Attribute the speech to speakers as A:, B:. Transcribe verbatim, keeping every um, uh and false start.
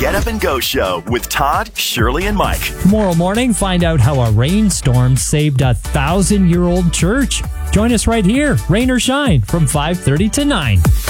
A: Get Up and Go Show with Todd, Shirley, and Mike.
B: Tomorrow morning, find out how a rainstorm saved a thousand-year-old church. Join us right here, rain or shine, from five thirty to nine.